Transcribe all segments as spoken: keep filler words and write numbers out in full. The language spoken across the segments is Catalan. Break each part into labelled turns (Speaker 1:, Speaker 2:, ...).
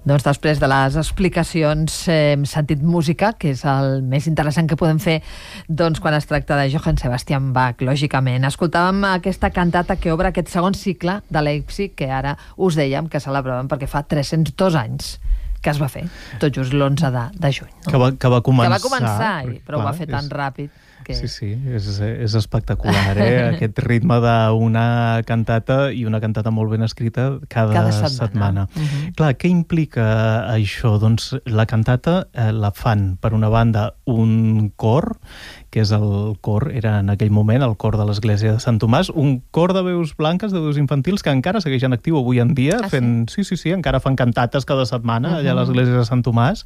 Speaker 1: Doncs després de les explicacions eh, hem sentit música, que és el més interessant que podem fer doncs, quan es tracta de Johann Sebastian Bach, lògicament. Escoltàvem aquesta cantata que obre aquest segon cicle de Leipzig, que ara us dèiem que celebràvem perquè fa tres-cents dos anys que es va fer, tot just l'onze de, de juny. No?
Speaker 2: Que, va, que va començar.
Speaker 1: Que va començar, però clar, ho va fer tan és... ràpid. Que...
Speaker 2: Sí, sí, és, és espectacular, eh? Aquest ritme d'una cantata i una cantata molt ben escrita cada,
Speaker 1: cada setmana.
Speaker 2: setmana.
Speaker 1: Uh-huh.
Speaker 2: Clar, què implica això? Doncs la cantata eh, la fan, per una banda, un cor, que és el cor, era en aquell moment el cor de l'església de Sant Tomàs, un cor de veus blanques, de veus infantils, que encara segueix en actiu avui en dia,
Speaker 1: ah,
Speaker 2: fent, sí? sí, sí, sí, encara fan cantates cada setmana, uh-huh. allà a l'església de Sant Tomàs,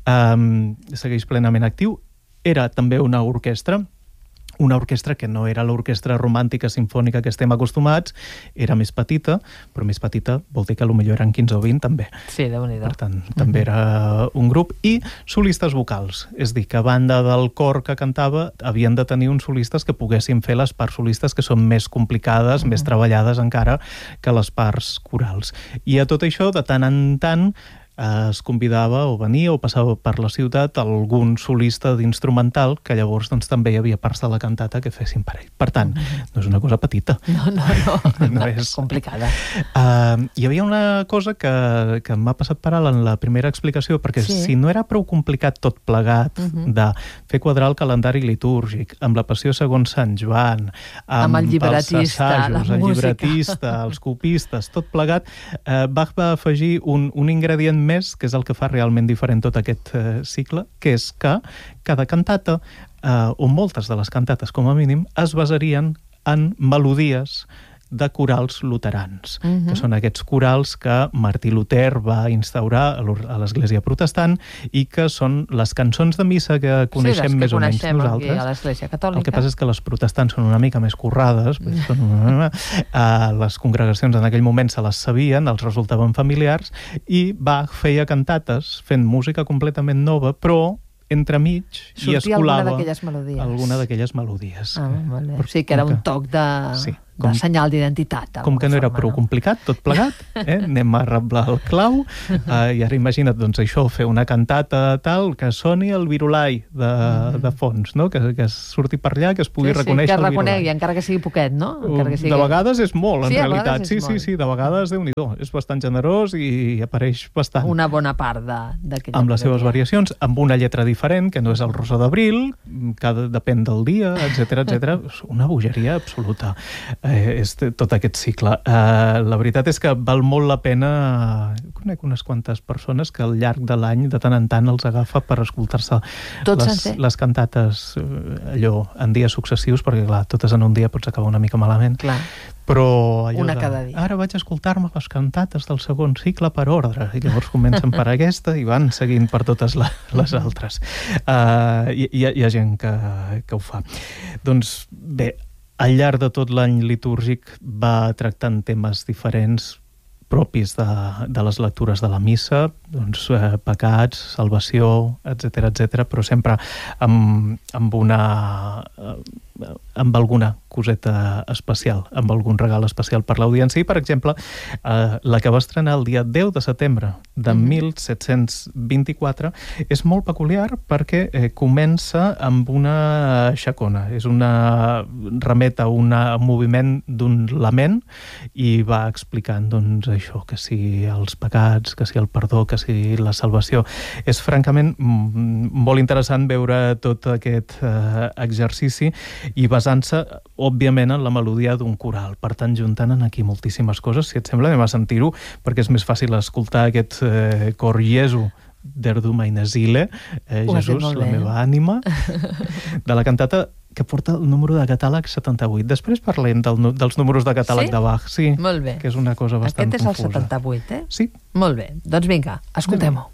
Speaker 2: um, segueix plenament actiu. Era també una orquestra, una orquestra que no era l'orquestra romàntica sinfònica que estem acostumats, era més petita, però més petita vol dir que potser eren quinze o vint també.
Speaker 1: Sí, Déu-n'hi-do.
Speaker 2: Per tant, també era un grup. I solistes vocals, és dir, que a banda del cor que cantava, havien de tenir uns solistes que poguessin fer les parts solistes que són més complicades, uh-huh. més treballades encara que les parts corals. I a tot això, de tant en tant, es convidava o venia o passava per la ciutat algun solista d'instrumental que llavors doncs, també hi havia parts de la cantata que fessin per ell. Per tant, no és una cosa petita.
Speaker 1: No, no, no.
Speaker 2: no és
Speaker 1: complicada.
Speaker 2: Uh, hi havia una cosa que, que m'ha passat per alt en la primera explicació, perquè sí. si no era prou complicat tot plegat uh-huh. de fer quadrar el calendari litúrgic, amb la passió segons Sant Joan, amb,
Speaker 1: amb el llibretista,
Speaker 2: els assajos,
Speaker 1: la
Speaker 2: el
Speaker 1: música.
Speaker 2: llibretista, els copistes, tot plegat, uh, Bach va afegir un, un ingredient més, que és el que fa realment diferent tot aquest eh, cicle, que és que cada cantata, eh, o moltes de les cantates com a mínim, es basarien en melodies de corals luterans, uh-huh. que són aquests corals que Martí Luter va instaurar a l'Església Protestant i que són les cançons de missa que coneixem
Speaker 1: sí, que
Speaker 2: més o menys nosaltres.
Speaker 1: A l'Església Catòlica.
Speaker 2: El que passa és que les protestants són una mica més currades, són una... uh, les congregacions en aquell moment se les sabien, els resultaven familiars, i Bach feia cantates fent música completament nova, però entremig i es colava
Speaker 1: alguna d'aquelles melodies.
Speaker 2: Alguna d'aquelles melodies.
Speaker 1: Ah, vale. O sigui que era un toc de... Sí. Com, de senyal d'identitat.
Speaker 2: Com que no era prou no? complicat, tot plegat, eh? anem a reblar el clau, eh, i ara imagina't, doncs això, fer una cantata tal, que soni el virulai de, mm. de fons, no? que, que surti per allà, que es pugui sí, reconèixer
Speaker 1: sí, que
Speaker 2: el
Speaker 1: reconegui, encara que sigui poquet, no? Encara que sigui...
Speaker 2: De vegades és molt, en
Speaker 1: sí,
Speaker 2: realitat. Sí,
Speaker 1: sí,
Speaker 2: sí, sí, de vegades, Déu-n'hi-do, és bastant generós i apareix bastant.
Speaker 1: Una bona part d'aquella...
Speaker 2: Amb les seves variacions, amb una lletra diferent, que no és el Rosó d'Abril, que depèn del dia, etcètera, etcètera. Una bogeria absoluta. Eh, és tot aquest cicle. Uh, la veritat és que val molt la pena... Conec unes quantes persones que al llarg de l'any, de tant en tant, els agafa per escoltar-se les, les cantates allò en dies successius, perquè, clar, totes en un dia pots acabar una mica malament.
Speaker 1: Clar.
Speaker 2: Però allò
Speaker 1: una
Speaker 2: de,
Speaker 1: cada dia.
Speaker 2: Ara vaig escoltar-me les cantates del segon cicle per ordre, i llavors comencen per aquesta i van seguint per totes la, les altres. Uh, hi, hi, ha, hi ha gent que, que ho fa. Doncs bé, al llarg de tot l'any litúrgic va tractant temes diferents propis de, de les lectures de la missa, doncs, eh, pecats, salvació, etcètera, etcètera, però sempre amb, amb una... Eh, amb alguna coseta especial, amb algun regal especial per l'audiència. I, per exemple, eh, la que va estrenar el dia deu de setembre de mm-hmm. mil set-cents vint-i-quatre és molt peculiar perquè eh, comença amb una xacona. És una... remet a un moviment d'un lament i va explicant, doncs, això, que si els pecats, que si el perdó, que si la salvació. És francament molt interessant veure tot aquest eh, exercici i basant-se, òbviament, en la melodia d'un coral. Per tant, juntant aquí moltíssimes coses. Si et sembla, anem a sentir-ho, perquè és més fàcil escoltar aquest eh, cor Jesu, der du meine Seele, eh, Jesús, la meva ànima, de la cantata que porta el número de catàleg setanta-vuit. Després parlem del, dels números de catàleg
Speaker 1: sí?
Speaker 2: de Bach. Sí,
Speaker 1: molt bé.
Speaker 2: Que és una cosa bastant
Speaker 1: confusa. Aquest és
Speaker 2: confusa.
Speaker 1: el setanta-vuit, eh?
Speaker 2: Sí.
Speaker 1: Molt bé. Doncs vinga, escoltem-ho.